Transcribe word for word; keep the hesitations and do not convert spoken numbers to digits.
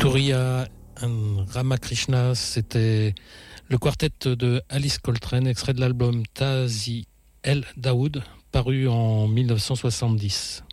Turiya Ramakrishna, c'était le quartet de Alice Coltrane, extrait de l'album Tazi El Daoud, paru en mille neuf cent soixante-dix.